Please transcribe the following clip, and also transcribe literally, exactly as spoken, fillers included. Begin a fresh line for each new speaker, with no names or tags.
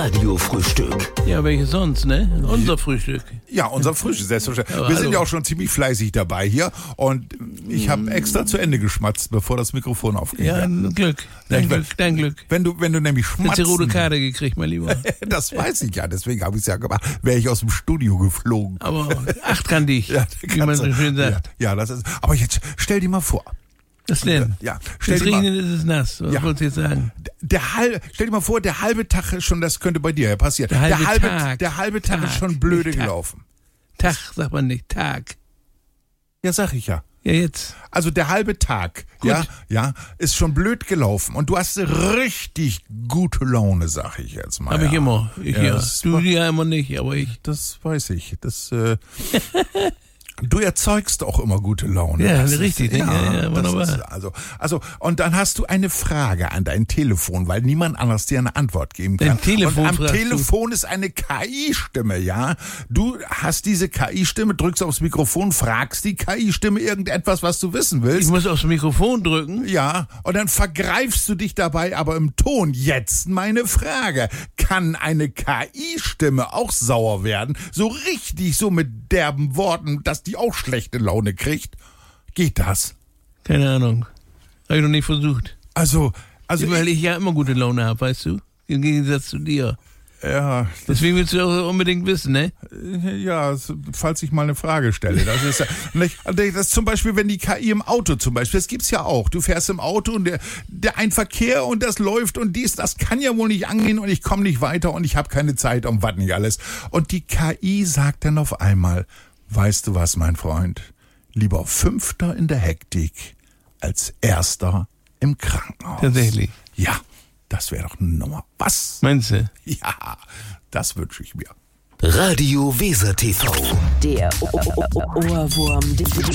Radiofrühstück.
Ja, welches sonst, ne? Unser Frühstück.
Ja, unser Frühstück, selbstverständlich.
Aber
Wir sind
hallo.
ja auch schon ziemlich fleißig dabei hier und ich habe extra zu Ende geschmatzt, bevor das Mikrofon aufging.
Ja, ein Glück. Dein
Ja,
Glück, dein Glück.
Wenn du, wenn du nämlich
Du hast die rote
schmatzt,
Karte gekriegt, mein Lieber.
das weiß ich ja, deswegen habe ich es ja gemacht, wäre ich aus dem Studio geflogen.
Aber acht kann dich,
Ja,
wie man so
kannst du-
schön sagt.
Ja, ja, das ist. Aber jetzt stell dir mal vor.
Was denn?
Ja, stell
Es
dir mal,
regnet, ist es nass. Was
Ja.
wolltest du jetzt sagen?
der halbe, stell dir mal vor, der halbe Tag ist schon, das könnte bei dir ja passieren.
Der halbe
halbe,
Tag.
der halbe Tag, ist
Tag.
schon blöde
Nicht Tag.
gelaufen.
Tag, sagt man nicht. Tag.
Ja, sag ich ja.
Ja, jetzt.
Also der halbe Tag,
Gut.
ja, ja, ist schon blöd gelaufen und du hast richtig gute Laune, sag ich jetzt mal.
Hab
ja.
ich immer. Ich,
Ja,
ja.
das
Du
war-
ja immer nicht, aber ich.
Das weiß ich. Das, äh, du erzeugst auch immer gute Laune.
Ja,
Das
richtig,
Ist,
ja, ja,
das
wunderbar.
ist, also, also, und dann hast du eine Frage an dein Telefon, weil niemand anders dir eine Antwort geben kann.
Dein Telefon
und am
fragst du.
Telefon ist eine K I-Stimme, ja. Du hast diese K I-Stimme, drückst aufs Mikrofon, fragst die K I-Stimme irgendetwas, was du wissen
Ich
willst.
muss aufs Mikrofon drücken.
Ja, und dann vergreifst du dich dabei aber im Ton. Jetzt meine Frage. Kann eine K I-Stimme auch sauer werden? So richtig, so mit derben Worten, dass die auch schlechte Laune kriegt? Geht das?
Keine Ahnung. Hab ich noch nicht versucht.
Also, also,
Weil ich ja immer gute Laune habe, weißt du? Im Gegensatz zu dir.
ja,
Deswegen willst du auch unbedingt wissen, ne?
ja, falls ich mal eine Frage stelle. Das ist ja, nicht, das ist zum Beispiel, wenn die K I im Auto zum Beispiel, das gibt's ja auch. Du fährst im Auto und der, der ein Verkehr und das läuft und dies, das kann ja wohl nicht angehen und ich komme nicht weiter und ich habe keine Zeit und was nicht alles. Und die K I sagt dann auf einmal, weißt du was, mein Freund? Lieber Fünfter in der Hektik als Erster im Krankenhaus.
Tatsächlich.
Ja, das wäre doch eine Nummer. Was?
Meinst du?
Ja, das wünsche ich mir.
Radio Weser T V.
Der O- O- O- Ohrwurm